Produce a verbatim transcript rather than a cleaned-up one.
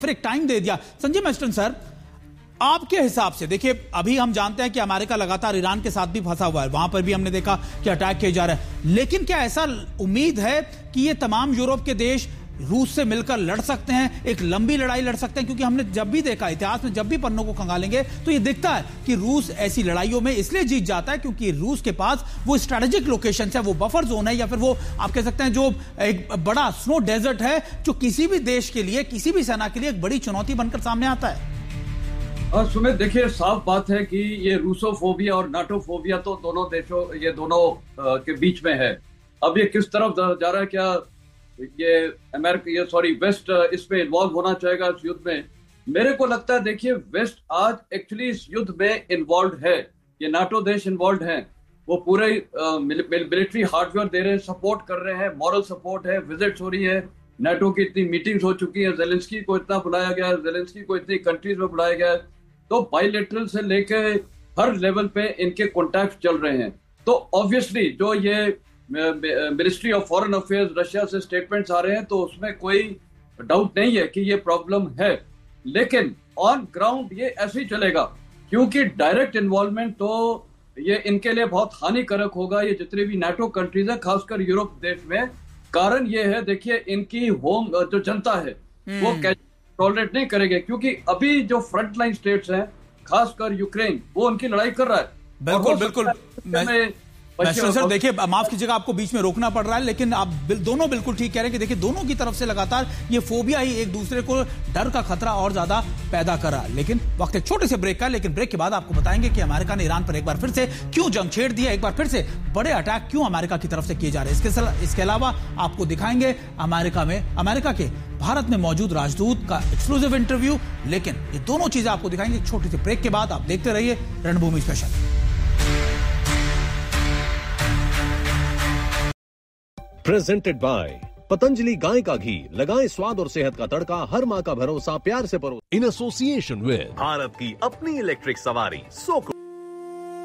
फिर एक टाइम दे दिया। संजय मैस्टन सर, आपके हिसाब से देखिए, अभी हम जानते हैं कि अमेरिका लगातार ईरान के साथ भी फंसा हुआ है, वहां पर भी हमने देखा कि अटैक किया जा रहा है, लेकिन क्या ऐसा उम्मीद है कि ये तमाम यूरोप के देश रूस से मिलकर लड़ सकते हैं, एक लंबी लड़ाई लड़ सकते हैं? क्योंकि हमने जब भी देखा इतिहास में, जब भी पन्नों को खंगालेंगे तो ये दिखता है कि रूस ऐसी लड़ाइयों में इसलिए जीत जाता है क्योंकि रूस के पास वो स्ट्रेटेजिक लोकेशन है, वो बफर जोन है, या फिर वो आप कह सकते हैं जो एक बड़ा स्नो डेजर्ट है, जो किसी भी देश के लिए, किसी भी सेना के लिए एक बड़ी चुनौती बनकर सामने आता है। और सुमित, देखिए, साफ बात है कि ये रूसोफोबिया और नाटोफोबिया तो दोनों देशों, ये दोनों के बीच में है। अब ये किस तरफ जा रहा है, क्या ये अमेरिका, ये सॉरी वेस्ट इसमें इन्वॉल्व होना चाहेगा इस युद्ध में? मेरे को लगता है, देखिए, वेस्ट आज एक्चुअली इस युद्ध में इन्वॉल्व है, ये नाटो देश इन्वॉल्व हैं, वो पूरे मिलिट्री हार्डवेयर दे रहे हैं, सपोर्ट कर रहे हैं, मॉरल सपोर्ट है, विजिट्स हो रही है, नाटो की इतनी मीटिंग्स हो चुकी है, जेलेंस्की को इतना बुलाया गया है, जेलेंस्की को इतनी कंट्रीज में बुलाया गया है, तो बायलैटरल से लेके हर लेवल पे इनके कॉन्टैक्ट चल रहे हैं। तो ऑब्वियसली जो ये ministry of foreign affairs Russia से स्टेटमेंट्स आ रहे हैं, तो उसमें कोई डाउट नहीं है कि ये प्रॉब्लम है, लेकिन ऑन ग्राउंड ये ऐसे ही चलेगा, क्योंकि डायरेक्ट इन्वॉल्वमेंट तो ये इनके लिए बहुत हानिकारक होगा, ये जितनी भी नाटो कंट्रीज है, खासकर यूरोप देश में। कारण ये है, देखिए, इनकी होम जो जनता है वो टॉलरेट नहीं करेंगे, क्योंकि अभी जो फ्रंट लाइन स्टेट्स हैं, खासकर यूक्रेन, वो उनकी लड़ाई कर रहा है। बिल्कुल बिल्कुल मैस्टर सर, देखिए, माफ कीजिएगा, आपको बीच में रोकना पड़ रहा है, लेकिन आप दोनों बिल्कुल ठीक कह रहे हैं कि देखिए, दोनों की तरफ से लगातार ये फोबिया ही एक दूसरे को डर का खतरा और ज्यादा पैदा कर रहा है। लेकिन वक्त एक छोटे से ब्रेक का, लेकिन ब्रेक के बाद आपको बताएंगे कि अमेरिका ने ईरान पर एक बार फिर से क्यों जंग छेड़ दिया, एक बार फिर से बड़े अटैक क्यों अमेरिका की तरफ से किए जा रहे हैं। इसके इसके अलावा आपको दिखाएंगे अमेरिका में अमेरिका के भारत में मौजूद राजदूत का एक्सक्लूसिव इंटरव्यू। लेकिन ये दोनों चीजें आपको दिखाएंगे एक छोटे से ब्रेक के बाद। आप देखते रहिए रणभूमि स्पेशल। प्रेजेंटेड बाय पतंजलि गाय का घी, लगाएं स्वाद और सेहत का तड़का, हर माँ का भरोसा, प्यार से परो। इन एसोसिएशन विद भारत की अपनी इलेक्ट्रिक सवारी सोको।